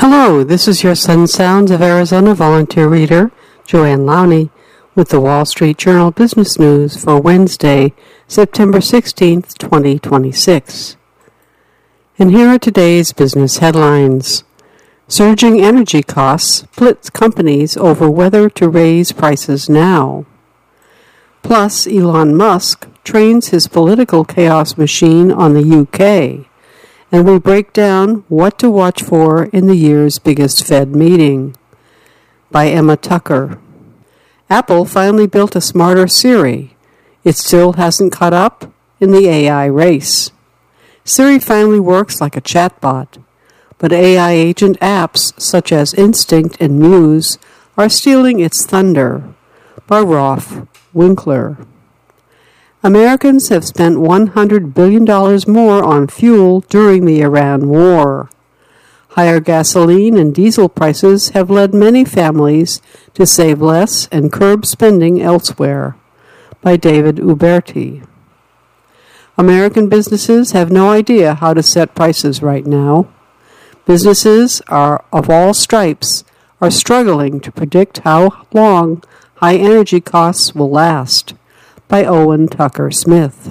Hello, this is your Sun Sounds of Arizona volunteer reader, Joanne Lowney, with the Wall Street Journal Business News for Wednesday, September 16th, 2026. And here are today's business headlines. Surging energy costs split companies over whether to raise prices now. Plus, Elon Musk trains his political chaos machine on the UK. And we break down what to watch for in the year's biggest Fed meeting. By Emma Tucker. Apple finally built a smarter Siri. It still hasn't caught up in the AI race. Siri finally works like a chatbot, but AI agent apps such as Instinct and Muse are stealing its thunder. By Rolf Winkler. Americans have spent $100 billion more on fuel during the Iran war. Higher gasoline and diesel prices have led many families to save less and curb spending elsewhere. By David Uberti. American businesses have no idea how to set prices right now. Businesses of all stripes are struggling to predict how long high energy costs will last. By Owen Tucker Smith.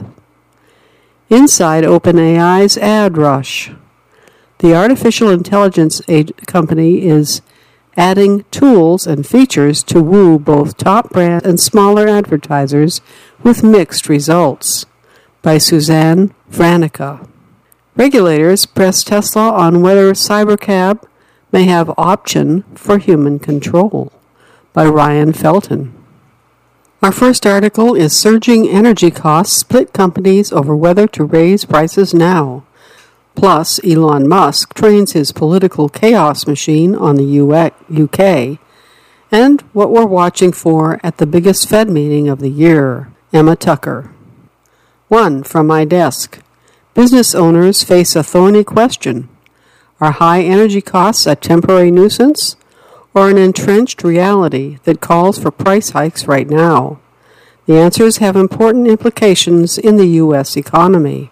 Inside OpenAI's ad rush. The artificial intelligence company is adding tools and features to woo both top brands and smaller advertisers with mixed results. By Suzanne Franica. Regulators press Tesla on whether Cybercab may have option for human control. By Ryan Felton. Our first article is Surging Energy Costs Split Companies Over Whether to Raise Prices Now. Plus, Elon Musk trains his political chaos machine on the UK. And what we're watching for at the biggest Fed meeting of the year. Emma Tucker. 1. From my desk. Business owners face a thorny question. Are high energy costs a temporary nuisance, or an entrenched reality that calls for price hikes right now? The answers have important implications in the U.S. economy.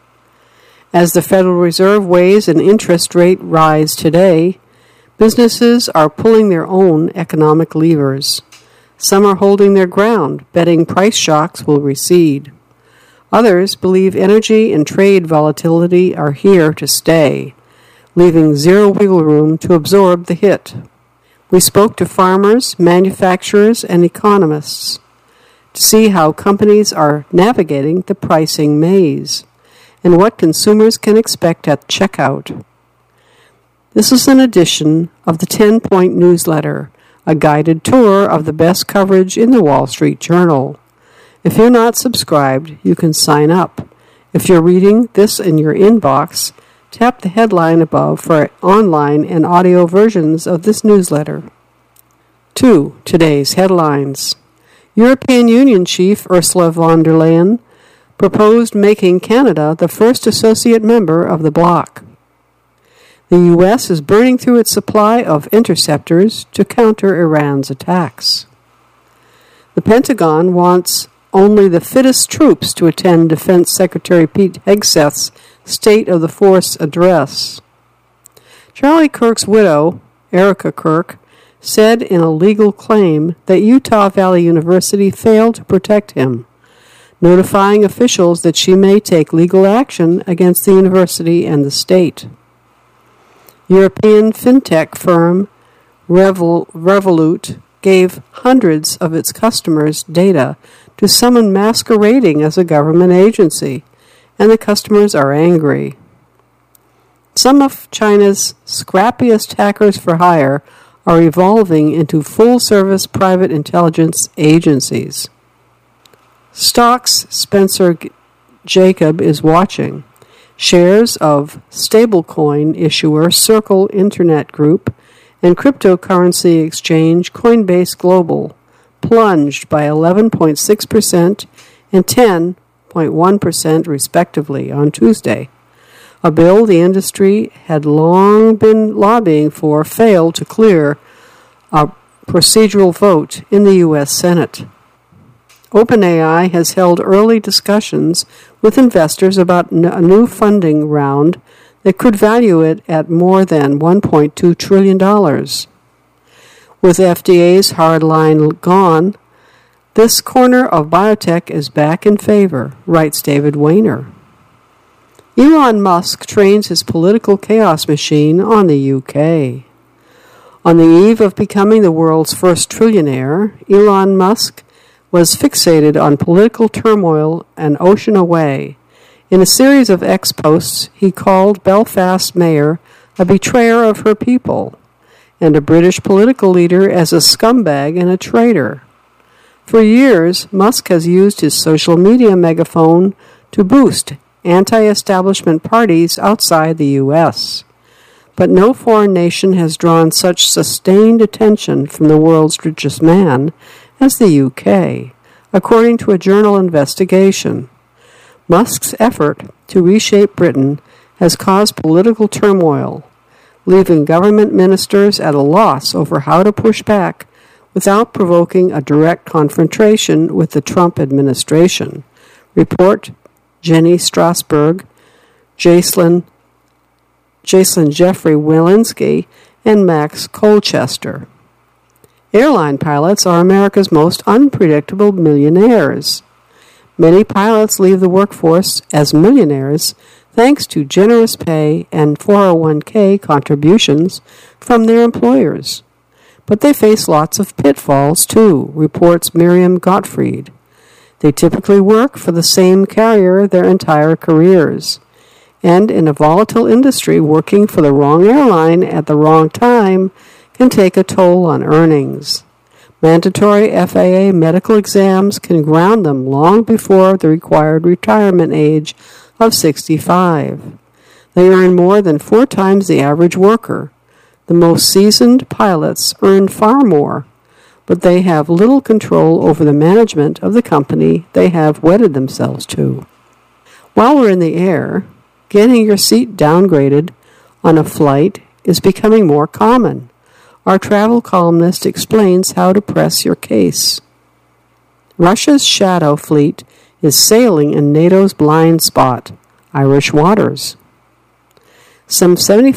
As the Federal Reserve weighs an interest rate rise today, businesses are pulling their own economic levers. Some are holding their ground, betting price shocks will recede. Others believe energy and trade volatility are here to stay, leaving zero wiggle room to absorb the hit. We spoke to farmers, manufacturers, and economists to see how companies are navigating the pricing maze and what consumers can expect at checkout. This is an edition of the 10-point newsletter, a guided tour of the best coverage in the Wall Street Journal. If you're not subscribed, you can sign up. If you're reading this in your inbox, tap the headline above for online and audio versions of this newsletter. 2. Today's headlines. European Union Chief Ursula von der Leyen proposed making Canada the first associate member of the bloc. The U.S. is burning through its supply of interceptors to counter Iran's attacks. The Pentagon wants only the fittest troops to attend Defense Secretary Pete Hegseth's State of the Force address. Charlie Kirk's widow, Erica Kirk, said in a legal claim that Utah Valley University failed to protect him, notifying officials that she may take legal action against the university and the state. European fintech firm Revolut gave hundreds of its customers data to someone masquerading as a government agency, and the customers are angry. Some of China's scrappiest hackers for hire are evolving into full-service private intelligence agencies. Stocks Spencer Jacob is watching. Shares of stablecoin issuer Circle Internet Group and cryptocurrency exchange Coinbase Global plunged by 11.6% and 10.1% respectively on Tuesday. A bill the industry had long been lobbying for failed to clear a procedural vote in the U.S. Senate. OpenAI has held early discussions with investors about a new funding round that could value it at more than $1.2 trillion. With FDA's hard line gone, this corner of biotech is back in favor, writes David Weiner. Elon Musk trains his political chaos machine on the UK. On the eve of becoming the world's first trillionaire, Elon Musk was fixated on political turmoil an ocean away. In a series of X posts, he called Belfast mayor a betrayer of her people, and a British political leader as a scumbag and a traitor. For years, Musk has used his social media megaphone to boost anti-establishment parties outside the U.S. But no foreign nation has drawn such sustained attention from the world's richest man as the UK, according to a journal investigation. Musk's effort to reshape Britain has caused political turmoil, leaving government ministers at a loss over how to push back without provoking a direct confrontation with the Trump administration. Report Jenny Strasberg, Jason Jeffrey Walensky, and Max Colchester. Airline pilots are America's most unpredictable millionaires. Many pilots leave the workforce as millionaires thanks to generous pay and 401k contributions from their employers. But they face lots of pitfalls, too, reports Miriam Gottfried. They typically work for the same carrier their entire careers. And in a volatile industry, working for the wrong airline at the wrong time can take a toll on earnings. Mandatory FAA medical exams can ground them long before the required retirement age of 65. They earn more than 4 times the average worker. The most seasoned pilots earn far more, but they have little control over the management of the company they have wedded themselves to. While we're in the air, getting your seat downgraded on a flight is becoming more common. Our travel columnist explains how to press your case. Russia's shadow fleet is sailing in NATO's blind spot, Irish waters. Some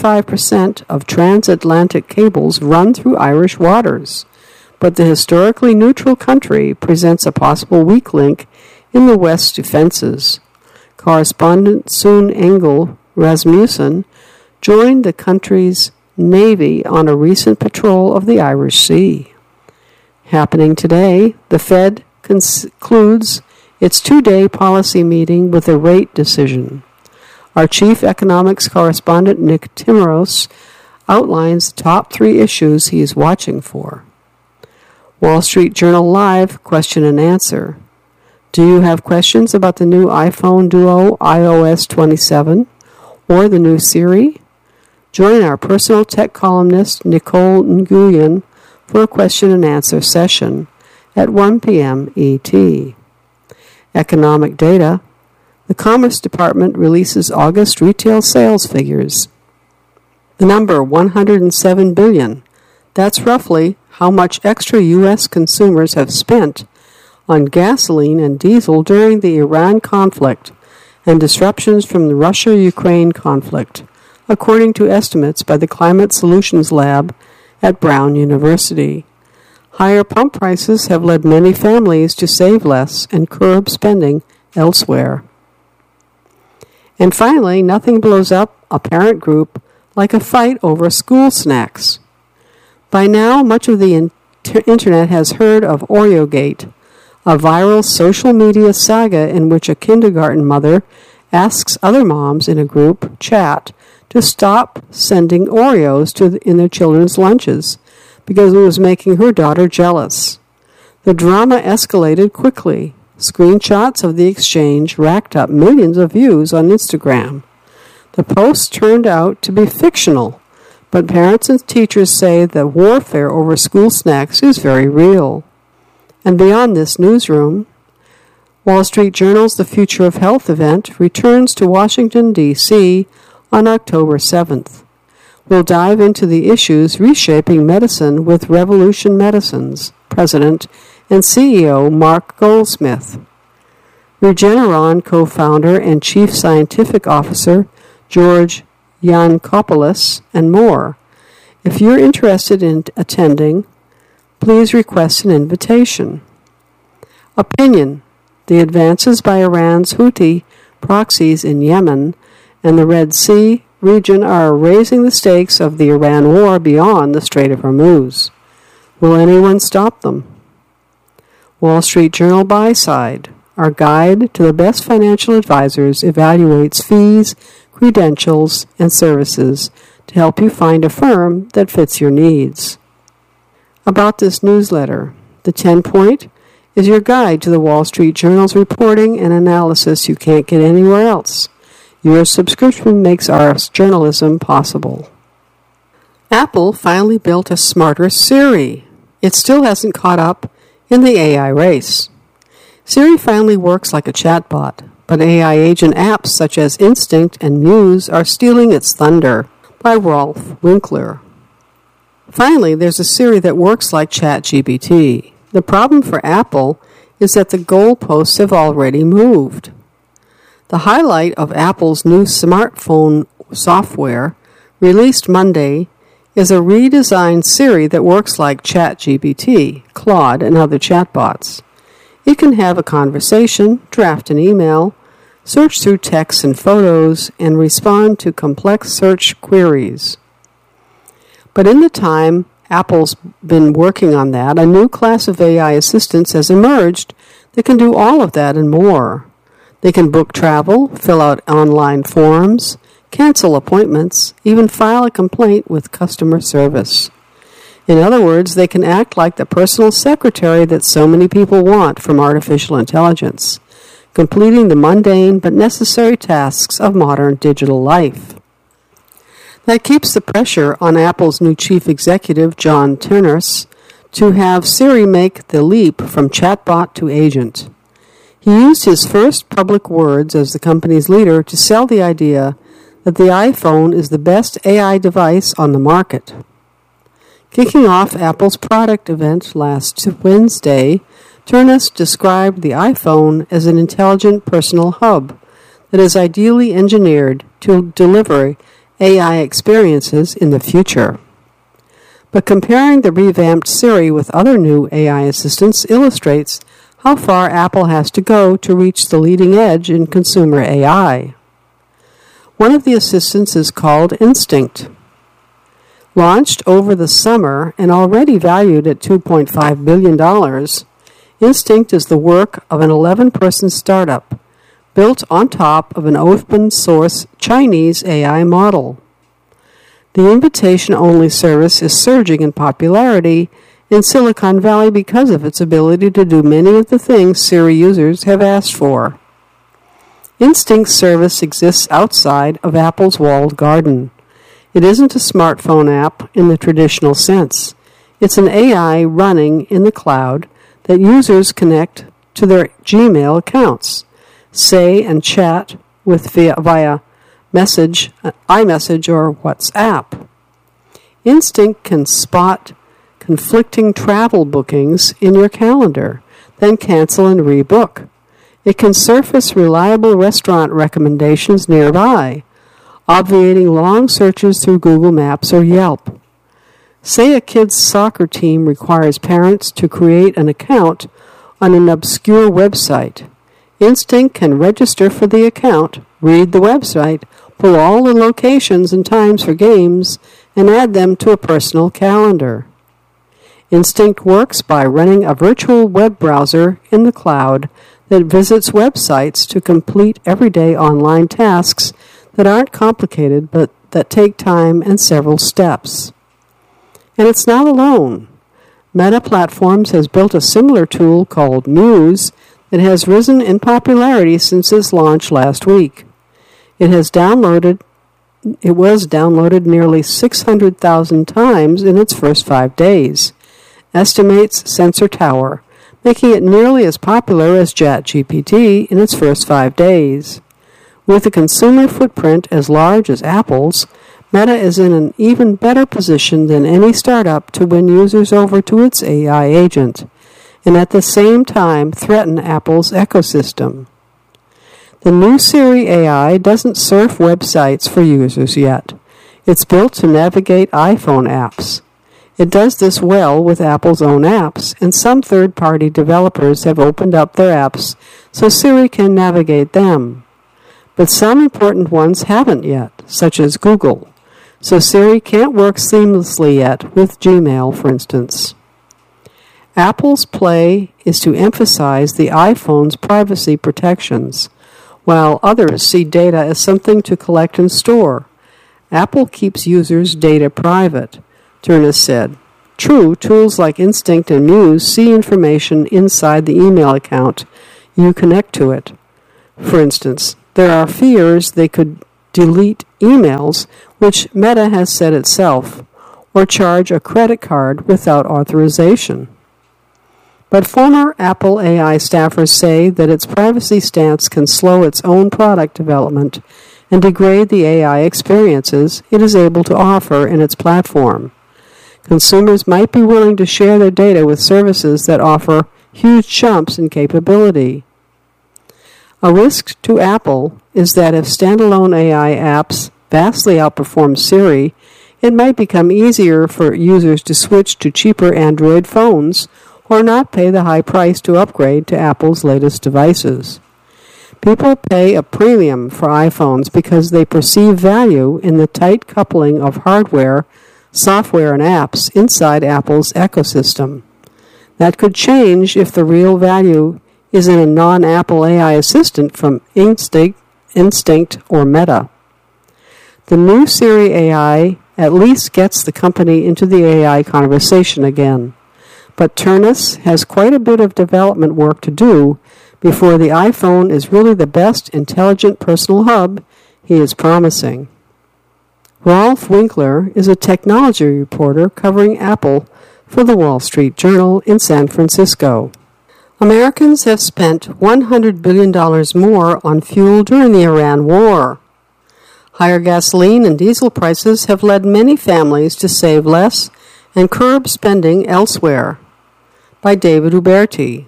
75% of transatlantic cables run through Irish waters, but the historically neutral country presents a possible weak link in the West's defenses. Correspondent Sune Engel Rasmussen joined the country's Navy on a recent patrol of the Irish Sea. Happening today, the Fed concludes its 2-day policy meeting with a rate decision. Our chief economics correspondent, Nick Timros, outlines the top 3 issues he is watching for. Wall Street Journal Live question and answer. Do you have questions about the new iPhone Duo iOS 27 or the new Siri? Join our personal tech columnist, Nicole Nguyen, for a question and answer session at 1 p.m. ET. Economic data. The Commerce Department releases August retail sales figures. The number 107 billion. That's roughly how much extra U.S. consumers have spent on gasoline and diesel during the Iran conflict and disruptions from the Russia-Ukraine conflict, according to estimates by the Climate Solutions Lab at Brown University. Higher pump prices have led many families to save less and curb spending elsewhere. And finally, nothing blows up a parent group like a fight over school snacks. By now, much of the internet has heard of OreoGate, a viral social media saga in which a kindergarten mother asks other moms in a group chat to stop sending Oreos in their children's lunches because it was making her daughter jealous. The drama escalated quickly. Screenshots of the exchange racked up millions of views on Instagram. The post turned out to be fictional, but parents and teachers say the warfare over school snacks is very real. And beyond this newsroom, Wall Street Journal's The Future of Health event returns to Washington, D.C. on October 7th. We'll dive into the issues reshaping medicine with Revolution Medicines President and CEO Mark Goldsmith. Regeneron co-founder and chief scientific officer George Yankopoulos, and more. If you're interested in attending, please request an invitation. Opinion: the advances by Iran's Houthi proxies in Yemen and the Red Sea region are raising the stakes of the Iran war beyond the Strait of Hormuz. Will anyone stop them? Wall Street Journal Buy-Side. Our guide to the best financial advisors evaluates fees, credentials, and services to help you find a firm that fits your needs. About this newsletter, the 10-point is your guide to the Wall Street Journal's reporting and analysis you can't get anywhere else. Your subscription makes our journalism possible. Apple finally built a smarter Siri. It still hasn't caught up in the AI race. Siri finally works like a chatbot, but AI agent apps such as Instinct and Muse are stealing its thunder. By Rolf Winkler. Finally, there's a Siri that works like ChatGPT. The problem for Apple is that the goalposts have already moved. The highlight of Apple's new smartphone software, released Monday, is a redesigned Siri that works like ChatGPT, Claude, and other chatbots. It can have a conversation, draft an email, search through text and photos, and respond to complex search queries. But in the time Apple's been working on that, a new class of AI assistants has emerged that can do all of that and more. They can book travel, fill out online forms, cancel appointments, even file a complaint with customer service. In other words, they can act like the personal secretary that so many people want from artificial intelligence, completing the mundane but necessary tasks of modern digital life. That keeps the pressure on Apple's new chief executive, John Ternus, to have Siri make the leap from chatbot to agent. He used his first public words as the company's leader to sell the idea that the iPhone is the best AI device on the market. Kicking off Apple's product event last Wednesday, Ternus described the iPhone as an intelligent personal hub that is ideally engineered to deliver AI experiences in the future. But comparing the revamped Siri with other new AI assistants illustrates how far Apple has to go to reach the leading edge in consumer AI. One of the assistants is called Instinct. Launched over the summer and already valued at $2.5 billion, Instinct is the work of an 11-person startup built on top of an open-source Chinese AI model. The invitation-only service is surging in popularity in Silicon Valley because of its ability to do many of the things Siri users have asked for. Instinct's service exists outside of Apple's walled garden. It isn't a smartphone app in the traditional sense. It's an AI running in the cloud that users connect to their Gmail accounts, say and chat with via message, iMessage, or WhatsApp. Instinct can spot conflicting travel bookings in your calendar, then cancel and rebook. It can surface reliable restaurant recommendations nearby, obviating long searches through Google Maps or Yelp. Say a kid's soccer team requires parents to create an account on an obscure website. Instinct can register for the account, read the website, pull all the locations and times for games, and add them to a personal calendar. Instinct works by running a virtual web browser in the cloud that visits websites to complete everyday online tasks that aren't complicated but that take time and several steps. And it's not alone. Meta Platforms has built a similar tool called Muse that has risen in popularity since its launch last week. It was downloaded nearly 600,000 times in its first 5 days, estimates Sensor Tower, making it nearly as popular as ChatGPT in its first 5 days. With a consumer footprint as large as Apple's, Meta is in an even better position than any startup to win users over to its AI agent, and at the same time threaten Apple's ecosystem. The new Siri AI doesn't surf websites for users yet. It's built to navigate iPhone apps. It does this well with Apple's own apps, and some third-party developers have opened up their apps so Siri can navigate them. But some important ones haven't yet, such as Google, so Siri can't work seamlessly yet with Gmail, for instance. Apple's play is to emphasize the iPhone's privacy protections, while others see data as something to collect and store. Apple keeps users' data private, Turnus said. True, tools like Instinct and Muse see information inside the email account you connect to it. For instance, there are fears they could delete emails, which Meta has said itself, or charge a credit card without authorization. But former Apple AI staffers say that its privacy stance can slow its own product development and degrade the AI experiences it is able to offer in its platform. Consumers might be willing to share their data with services that offer huge jumps in capability. A risk to Apple is that if standalone AI apps vastly outperform Siri, it might become easier for users to switch to cheaper Android phones or not pay the high price to upgrade to Apple's latest devices. People pay a premium for iPhones because they perceive value in the tight coupling of hardware, software, and apps inside Apple's ecosystem. That could change if the real value is in a non-Apple AI assistant from Instinct or Meta. The new Siri AI at least gets the company into the AI conversation again. But Turnus has quite a bit of development work to do before the iPhone is really the best intelligent personal hub he is promising. Rolf Winkler is a technology reporter covering Apple for the Wall Street Journal in San Francisco. Americans have spent $100 billion more on fuel during the Iran war. Higher gasoline and diesel prices have led many families to save less and curb spending elsewhere. By David Uberti.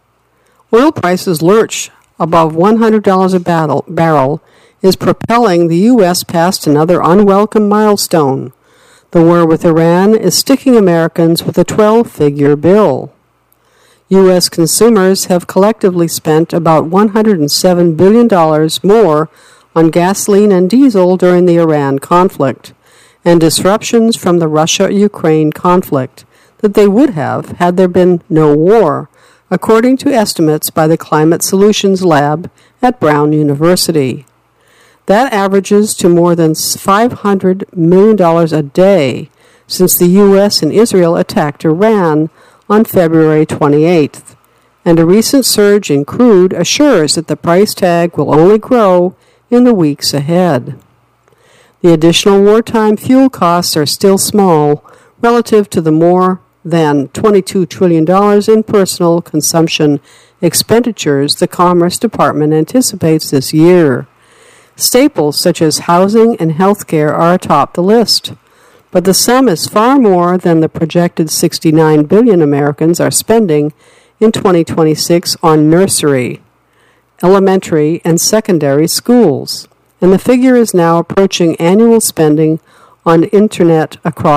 Oil prices lurch above $100 a barrel is propelling the U.S. past another unwelcome milestone. The war with Iran is sticking Americans with a 12-figure bill. U.S. consumers have collectively spent about $107 billion more on gasoline and diesel during the Iran conflict and disruptions from the Russia-Ukraine conflict that they would have had there been no war, according to estimates by the Climate Solutions Lab at Brown University. That averages to more than $500 million a day since the U.S. and Israel attacked Iran on February 28th, and a recent surge in crude assures that the price tag will only grow in the weeks ahead. The additional wartime fuel costs are still small relative to the more than $22 trillion in personal consumption expenditures the Commerce Department anticipates this year. Staples such as housing and health care are atop the list, but the sum is far more than the projected $69 billion Americans are spending in 2026 on nursery, elementary, and secondary schools, and the figure is now approaching annual spending on internet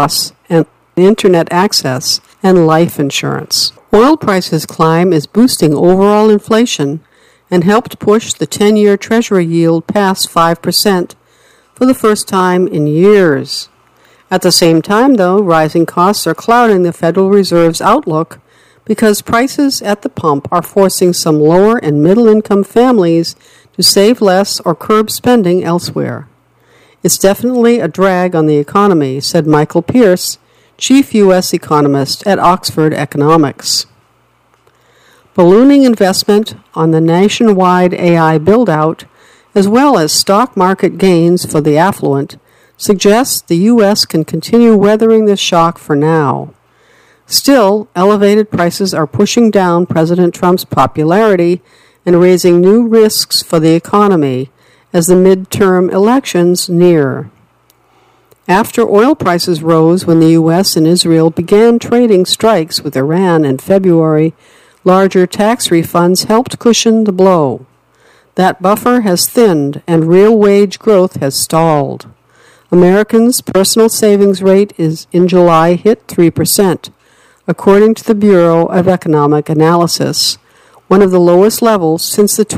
access and life insurance. Oil prices climb is boosting overall inflation and helped push the 10-year Treasury yield past 5% for the first time in years. At the same time, though, rising costs are clouding the Federal Reserve's outlook because prices at the pump are forcing some lower and middle-income families to save less or curb spending elsewhere. It's definitely a drag on the economy, said Michael Pierce, chief U.S. economist at Oxford Economics. Ballooning investment on the nationwide AI build-out, as well as stock market gains for the affluent, suggests the U.S. can continue weathering this shock for now. Still, elevated prices are pushing down President Trump's popularity and raising new risks for the economy as the midterm elections near. After oil prices rose when the U.S. and Israel began trading strikes with Iran in February, larger tax refunds helped cushion the blow. That buffer has thinned and real wage growth has stalled. Americans' personal savings rate in July hit 3%, according to the Bureau of Economic Analysis, one of the lowest levels since the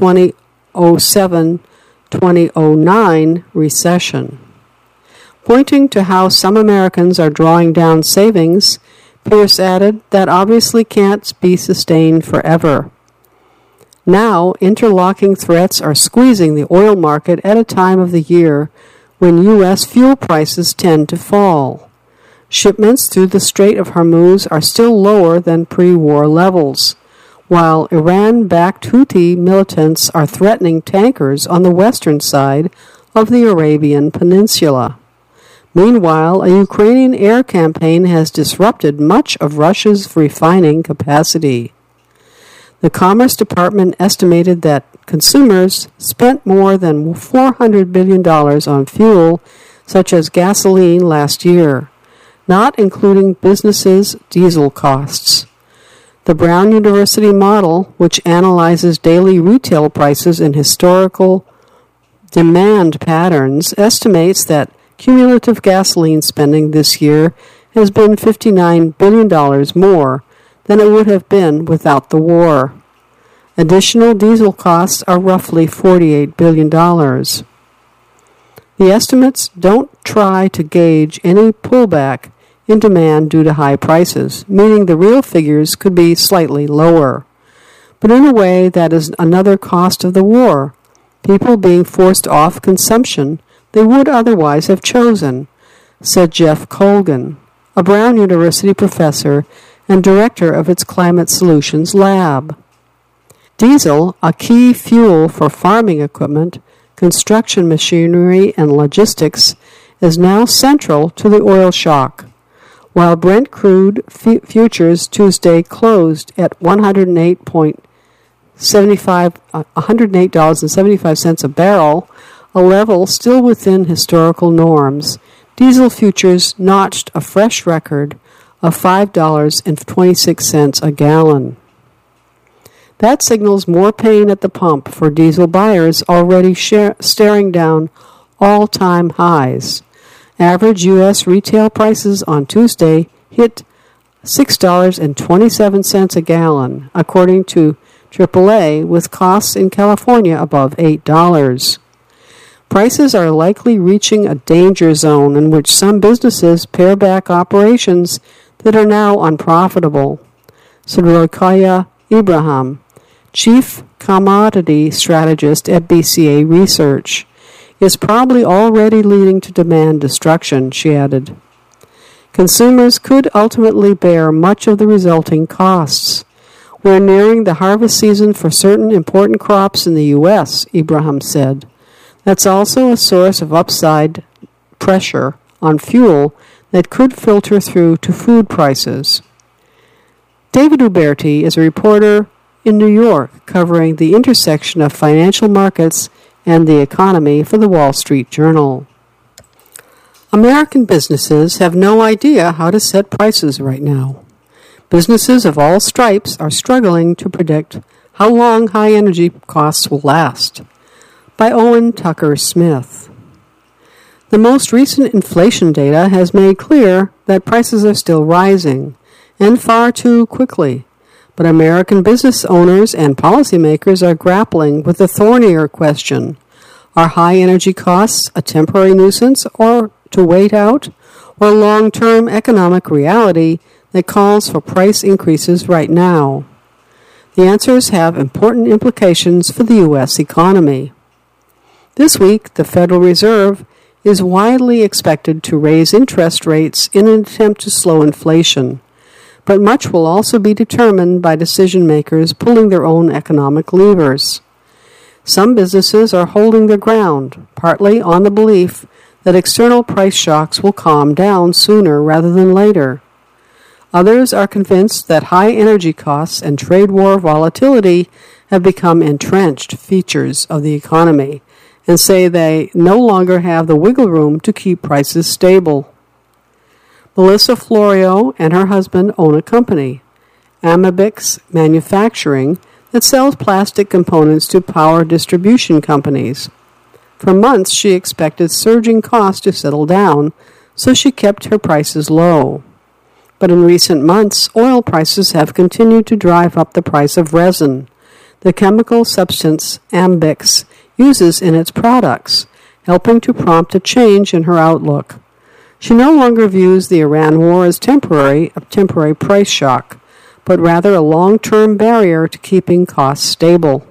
2007-2009 recession. Pointing to how some Americans are drawing down savings, Pierce added that obviously can't be sustained forever. Now, interlocking threats are squeezing the oil market at a time of the year when U.S. fuel prices tend to fall. Shipments through the Strait of Hormuz are still lower than pre-war levels, while Iran-backed Houthi militants are threatening tankers on the western side of the Arabian Peninsula. Meanwhile, a Ukrainian air campaign has disrupted much of Russia's refining capacity. The Commerce Department estimated that consumers spent more than $400 billion on fuel, such as gasoline, last year, not including businesses' diesel costs. The Brown University model, which analyzes daily retail prices and historical demand patterns, estimates that cumulative gasoline spending this year has been $59 billion more than it would have been without the war. Additional diesel costs are roughly $48 billion. The estimates don't try to gauge any pullback in demand due to high prices, meaning the real figures could be slightly lower. But in a way, that is another cost of the war, people being forced off consumption they would otherwise have chosen, said Jeff Colgan, a Brown University professor and director of its Climate Solutions Lab. Diesel, a key fuel for farming equipment, construction machinery, and logistics, is now central to the oil shock. While Brent crude futures Tuesday closed at $108.75 a barrel, a level still within historical norms, diesel futures notched a fresh record of $5.26 a gallon. That signals more pain at the pump for diesel buyers already staring down all-time highs. Average U.S. retail prices on Tuesday hit $6.27 a gallon, according to AAA, with costs in California above $8. Prices are likely reaching a danger zone in which some businesses pare back operations that are now unprofitable, said Rokhaya Ibrahim, chief commodity strategist at BCA Research. Is probably already leading to demand destruction, she added. Consumers could ultimately bear much of the resulting costs. We're nearing the harvest season for certain important crops in the U.S., Ibrahim said. That's also a source of upside pressure on fuel that could filter through to food prices. David Uberti is a reporter in New York covering the intersection of financial markets and the economy for the Wall Street Journal. American businesses have no idea how to set prices right now. Businesses of all stripes are struggling to predict how long high energy costs will last. By Owen Tucker Smith. The most recent inflation data has made clear that prices are still rising, and far too quickly. But American business owners and policymakers are grappling with the thornier question: are high energy costs a temporary nuisance or to wait out, or long-term economic reality that calls for price increases right now? The answers have important implications for the U.S. economy. This week, the Federal Reserve is widely expected to raise interest rates in an attempt to slow inflation, but much will also be determined by decision-makers pulling their own economic levers. Some businesses are holding their ground, partly on the belief that external price shocks will calm down sooner rather than later. Others are convinced that high energy costs and trade war volatility have become entrenched features of the economy, and say they no longer have the wiggle room to keep prices stable. Melissa Florio and her husband own a company, Amabix Manufacturing, that sells plastic components to power distribution companies. For months, she expected surging costs to settle down, so she kept her prices low. But in recent months, oil prices have continued to drive up the price of resin, the chemical substance Ambyx uses in its products, helping to prompt a change in her outlook. She no longer views the Iran war as a temporary price shock, but rather a long-term barrier to keeping costs stable.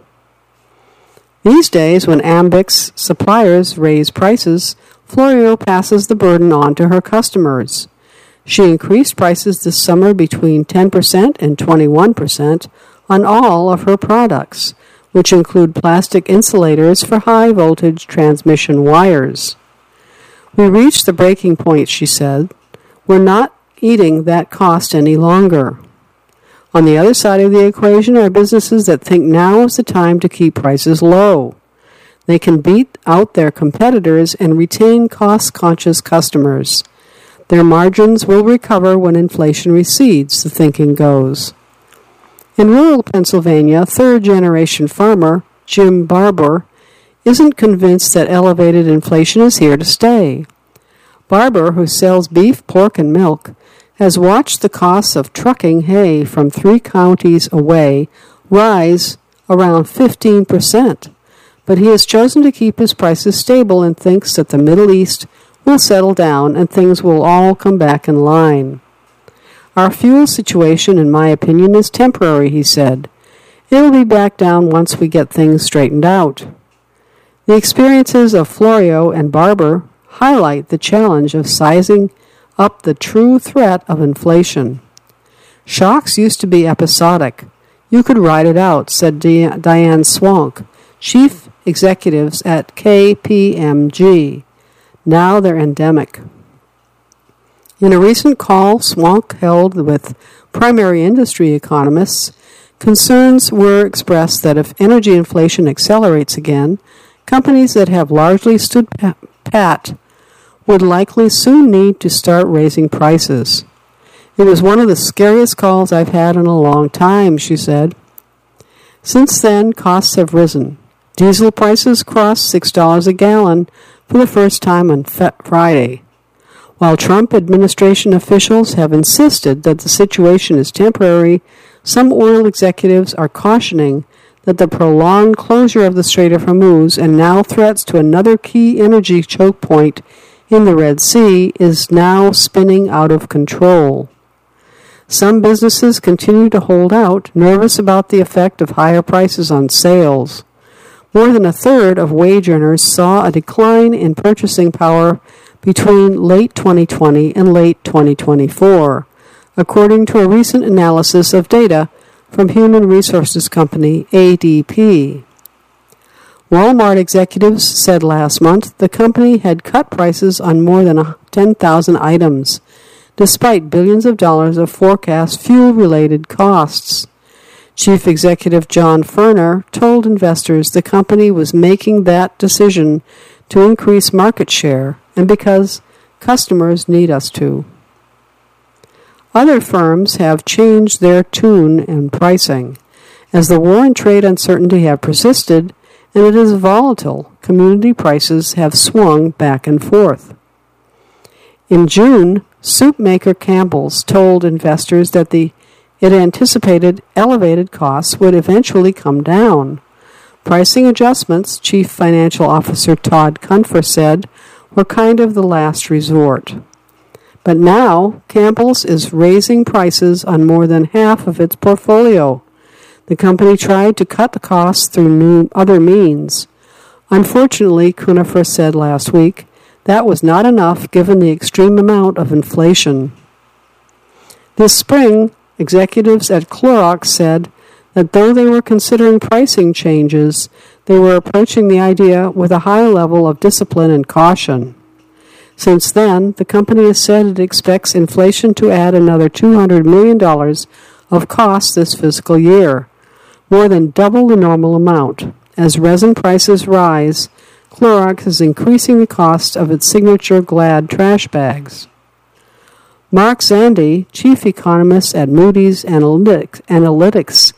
These days, when Ambyx suppliers raise prices, Florio passes the burden on to her customers. She increased prices this summer between 10% and 21% on all of her products, which include plastic insulators for high-voltage transmission wires. We reached the breaking point, she said. We're not eating that cost any longer. On the other side of the equation are businesses that think now is the time to keep prices low. They can beat out their competitors and retain cost-conscious customers. Their margins will recover when inflation recedes, the thinking goes. In rural Pennsylvania, third-generation farmer Jim Barber isn't convinced that elevated inflation is here to stay. Barber, who sells beef, pork, and milk, has watched the costs of trucking hay from 3 counties away rise around 15%, but he has chosen to keep his prices stable and thinks that the Middle East will settle down and things will all come back in line. Our fuel situation, in my opinion, is temporary, he said. It will be back down once we get things straightened out. The experiences of Florio and Barber highlight the challenge of sizing up the true threat of inflation. Shocks used to be episodic. You could ride it out, said Diane Swank, chief executives at KPMG. Now they're endemic. In a recent call Swank held with primary industry economists, concerns were expressed that if energy inflation accelerates again, companies that have largely stood pat would likely soon need to start raising prices. It was one of the scariest calls I've had in a long time, she said. Since then, costs have risen. Diesel prices crossed $6 a gallon for the first time on Friday. While Trump administration officials have insisted that the situation is temporary, some oil executives are cautioning that the prolonged closure of the Strait of Hormuz and now threats to another key energy choke point in the Red Sea is now spinning out of control. Some businesses continue to hold out, nervous about the effect of higher prices on sales. More than a third of wage earners saw a decline in purchasing power between late 2020 and late 2024, according to a recent analysis of data from human resources company ADP. Walmart executives said last month the company had cut prices on more than 10,000 items, despite billions of dollars of forecast fuel-related costs. Chief Executive John Furner told investors the company was making that decision to increase market share and because customers need us to. Other firms have changed their tune in pricing. As the war and trade uncertainty have persisted and it is volatile, commodity prices have swung back and forth. In June, soup maker Campbell's told investors that it anticipated elevated costs would eventually come down. Pricing adjustments, Chief Financial Officer Todd Cunfer said, were kind of the last resort. But now, Campbell's is raising prices on more than half of its portfolio. The company tried to cut the costs through other means. Unfortunately, Cunfer said last week, that was not enough given the extreme amount of inflation. This spring, executives at Clorox said that though they were considering pricing changes, they were approaching the idea with a high level of discipline and caution. Since then, the company has said it expects inflation to add another $200 million of costs this fiscal year, more than double the normal amount. As resin prices rise, Clorox is increasing the cost of its signature Glad trash bags. Mark Zandi, chief economist at Moody's Analytics,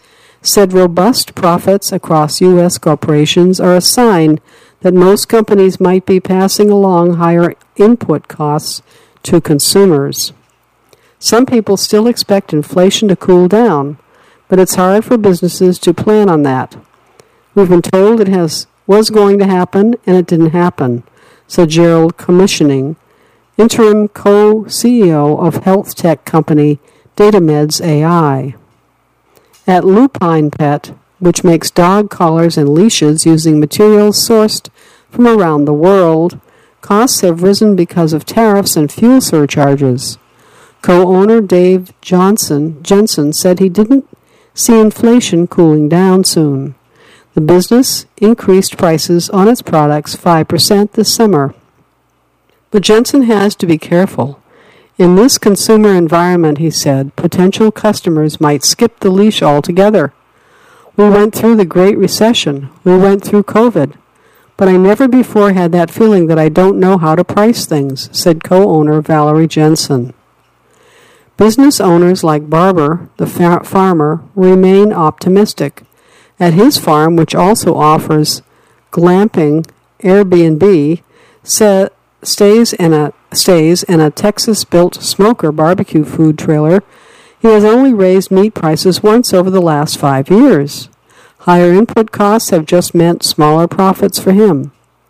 said robust profits across U.S. corporations are a sign that most companies might be passing along higher input costs to consumers. Some people still expect inflation to cool down, but it's hard for businesses to plan on that. We've been told it was going to happen, and it didn't happen, said Gerald Commissioning, interim co-CEO of health tech company DataMeds AI. At Lupine Pet, which makes dog collars and leashes using materials sourced from around the world, costs have risen because of tariffs and fuel surcharges. Co-owner Dave Jensen said he didn't see inflation cooling down soon. The business increased prices on its products 5% this summer. But Jensen has to be careful. In this consumer environment, he said, potential customers might skip the leash altogether. We went through the Great Recession. We went through COVID. But I never before had that feeling that I don't know how to price things, said co-owner Valerie Jensen. Business owners like Barber, the farmer, remain optimistic. At his farm, which also offers glamping, Airbnb, stays in a Texas-built smoker barbecue food trailer, he has only raised meat prices once over the last 5 years. Higher input costs have just meant smaller profits for him.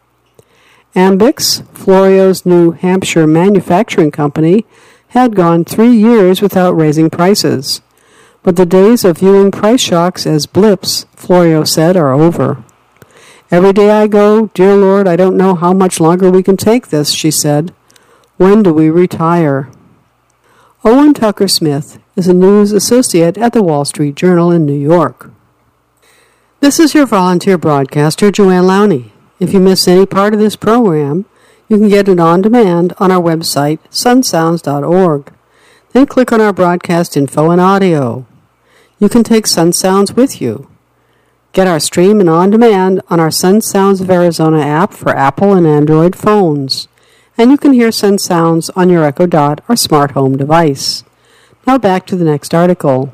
Ambix, Florio's New Hampshire manufacturing company, had gone 3 years without raising prices. But the days of viewing price shocks as blips, Florio said, are over. Every day I go, dear Lord, I don't know how much longer we can take this, she said. When do we retire? Owen Tucker Smith is a news associate at the Wall Street Journal in New York. This is your volunteer broadcaster, Joanne Lowney. If you miss any part of this program, you can get it on demand on our website, sunsounds.org. Then click on our broadcast info and audio. You can take Sun Sounds with you. Get our stream and on demand on our Sun Sounds of Arizona app for Apple and Android phones. And you can hear Sun Sounds on your Echo Dot or smart home device. Now back to the next article.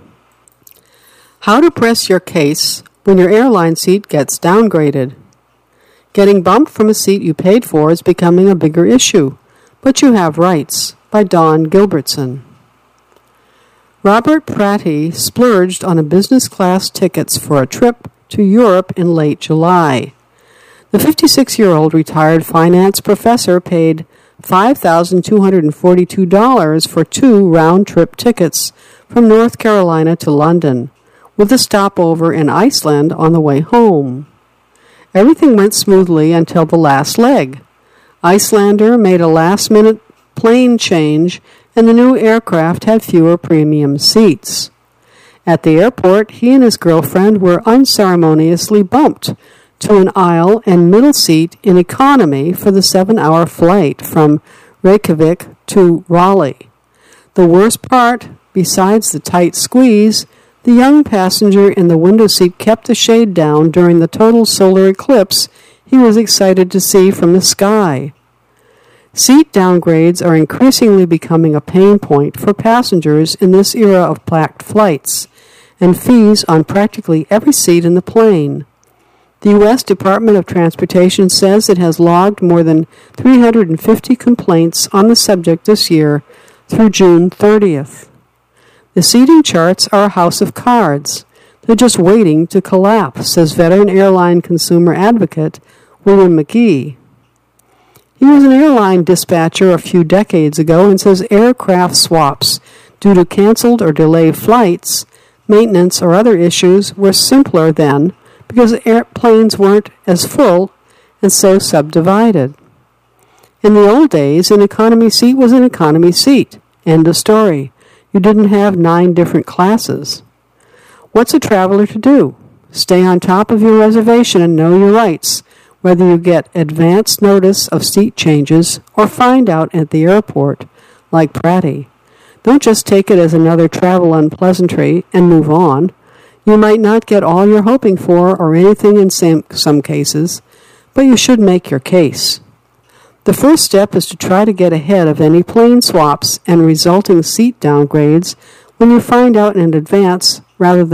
How to press your case when your airline seat gets downgraded. Getting bumped from a seat you paid for is becoming a bigger issue, but you have rights, by Dawn Gilbertson. Robert Pratty splurged on a business class tickets for a trip to Europe in late July. The 56-year-old retired finance professor paid $5,242 for 2 round-trip tickets from North Carolina to London, with a stopover in Iceland on the way home. Everything went smoothly until the last leg. Icelander made a last-minute plane change, and the new aircraft had fewer premium seats. At the airport, he and his girlfriend were unceremoniously bumped to an aisle and middle seat in economy for the 7-hour flight from Reykjavik to Raleigh. The worst part, besides the tight squeeze, the young passenger in the window seat kept the shade down during the total solar eclipse he was excited to see from the sky. Seat downgrades are increasingly becoming a pain point for passengers in this era of packed flights, and fees on practically every seat in the plane. The U.S. Department of Transportation says it has logged more than 350 complaints on the subject this year through June 30th. The seating charts are a house of cards. They're just waiting to collapse, says veteran airline consumer advocate William McGee. He was an airline dispatcher a few decades ago and says aircraft swaps due to canceled or delayed flights, maintenance, or other issues were simpler then because airplanes weren't as full and so subdivided. In the old days, an economy seat was an economy seat. End of story. You didn't have 9 different classes. What's a traveler to do? Stay on top of your reservation and know your rights, whether you get advance notice of seat changes or find out at the airport, like Pratty. Don't just take it as another travel unpleasantry and move on. You might not get all you're hoping for or anything in some cases, but you should make your case. The first step is to try to get ahead of any plane swaps and resulting seat downgrades when you find out in advance rather than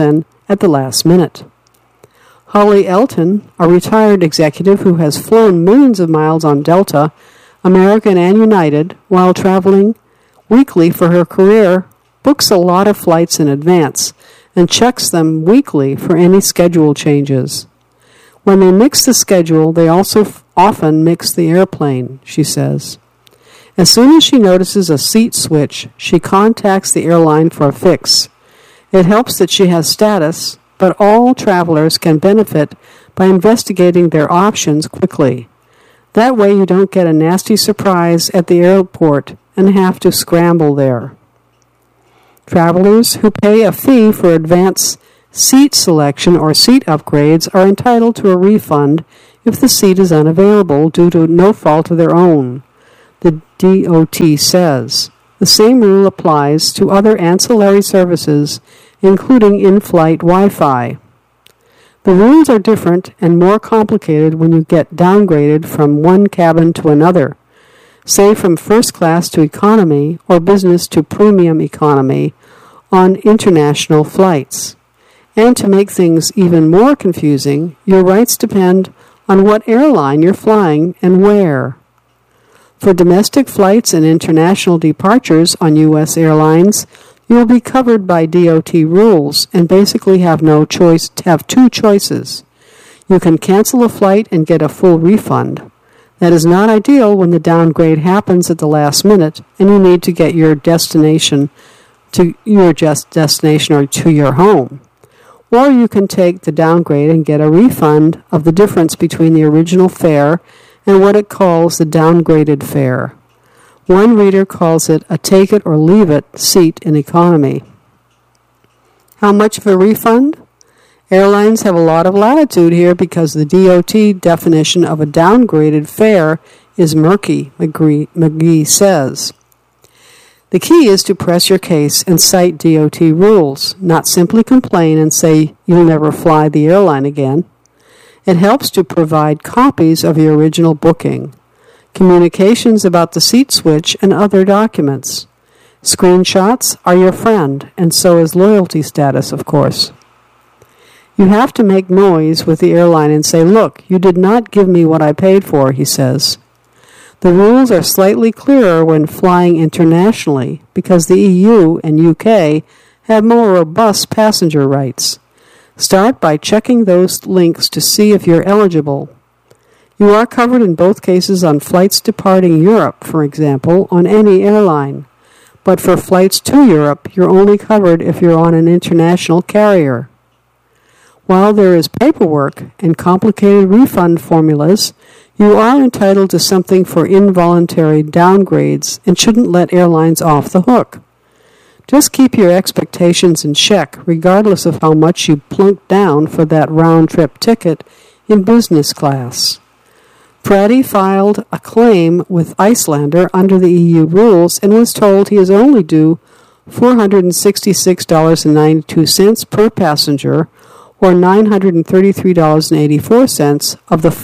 at the last minute. Holly Elton, a retired executive who has flown millions of miles on Delta, American and United, while traveling weekly for her career, books a lot of flights in advance and checks them weekly for any schedule changes. When they mix the schedule, they also often mix the airplane, she says. As soon as she notices a seat switch, she contacts the airline for a fix. It helps that she has status, but all travelers can benefit by investigating their options quickly. That way you don't get a nasty surprise at the airport and have to scramble there. Travelers who pay a fee for advance seat selection or seat upgrades are entitled to a refund if the seat is unavailable due to no fault of their own, the DOT says. The same rule applies to other ancillary services, including in-flight Wi-Fi. The rules are different and more complicated when you get downgraded from one cabin to another, say from first class to economy or business to premium economy on international flights. And to make things even more confusing, your rights depend on what airline you're flying and where. For domestic flights and international departures on U.S. airlines, you will be covered by DOT rules and basically have two choices. You can cancel a flight and get a full refund. That is not ideal when the downgrade happens at the last minute and you need to get your destination or to your home. Or you can take the downgrade and get a refund of the difference between the original fare and what it calls the downgraded fare. One reader calls it a take-it-or-leave-it seat in economy. How much of a refund? Airlines have a lot of latitude here because the DOT definition of a downgraded fare is murky, McGee says. The key is to press your case and cite DOT rules, not simply complain and say you'll never fly the airline again. It helps to provide copies of your original booking, communications about the seat switch, and other documents. Screenshots are your friend, and so is loyalty status, of course. You have to make noise with the airline and say, "Look, you did not give me what I paid for," he says. The rules are slightly clearer when flying internationally because the EU and UK have more robust passenger rights. Start by checking those links to see if you're eligible. You are covered in both cases on flights departing Europe, for example, on any airline. But for flights to Europe, you're only covered if you're on an international carrier. While there is paperwork and complicated refund formulas, you are entitled to something for involuntary downgrades and shouldn't let airlines off the hook. Just keep your expectations in check, regardless of how much you plunked down for that round-trip ticket in business class. Pratty filed a claim with Icelander under the EU rules and was told he is only due $466.92 per passenger, or $933.84 of the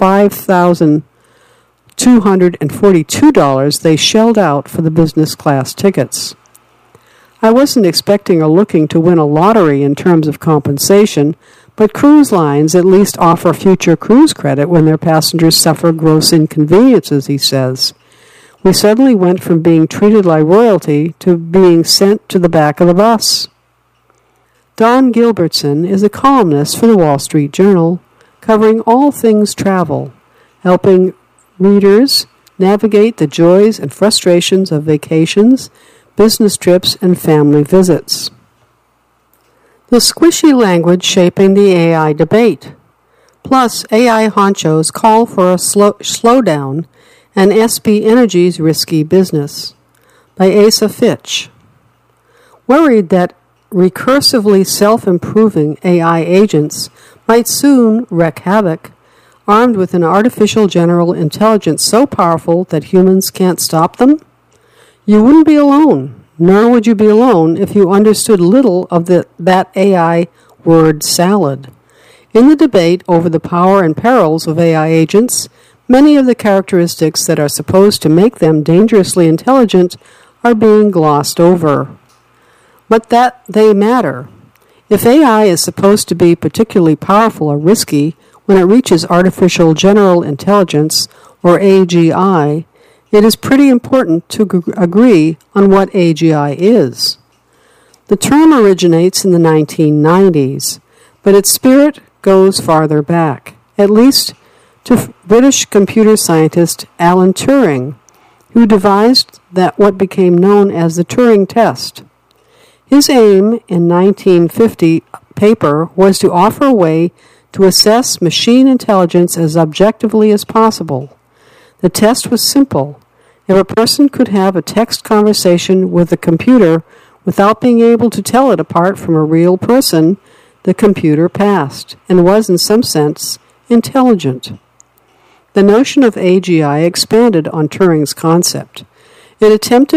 $5,242 they shelled out for the business class tickets. I wasn't expecting or looking to win a lottery in terms of compensation, but cruise lines at least offer future cruise credit when their passengers suffer gross inconveniences, he says. We suddenly went from being treated like royalty to being sent to the back of the bus. Don Gilbertson is a columnist for the Wall Street Journal, covering all things travel, helping readers navigate the joys and frustrations of vacations, business trips, and family visits. The squishy language shaping the AI debate. Plus, AI honchos call for a slowdown and SB Energy's risky business. By Asa Fitch. Worried that recursively self-improving AI agents might soon wreak havoc, armed with an artificial general intelligence so powerful that humans can't stop them? You wouldn't be alone, nor would you be alone if you understood little of that AI word salad. In the debate over the power and perils of AI agents, many of the characteristics that are supposed to make them dangerously intelligent are being glossed over. But that they matter. If AI is supposed to be particularly powerful or risky when it reaches artificial general intelligence, or AGI, it is pretty important to agree on what AGI is. The term originates in the 1990s, but its spirit goes farther back, at least to British computer scientist Alan Turing, who devised what became known as the Turing test. His aim in 1950 paper was to offer a way to assess machine intelligence as objectively as possible. The test was simple. If a person could have a text conversation with a computer without being able to tell it apart from a real person, the computer passed and was, in some sense, intelligent. The notion of AGI expanded on Turing's concept. It attempted